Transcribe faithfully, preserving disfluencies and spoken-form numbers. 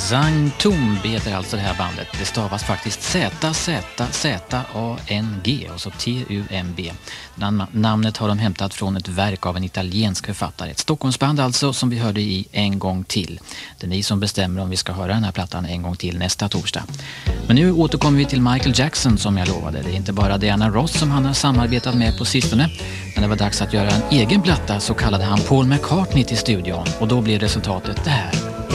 Zangtum heter alltså det här bandet. Det stavas faktiskt Z Z Z A N G och så T U M B. Nam- namnet har de hämtat från ett verk av en italiensk författare. Ett Stockholmsband alltså som vi hörde i En gång till. Det är ni som bestämmer om vi ska höra den här plattan en gång till nästa torsdag. Men nu återkommer vi till Michael Jackson som jag lovade. Det är inte bara Diana Ross som han har samarbetat med på sistone. När det var dags att göra en egen platta så kallade han Paul McCartney till studion och då blev resultatet det här.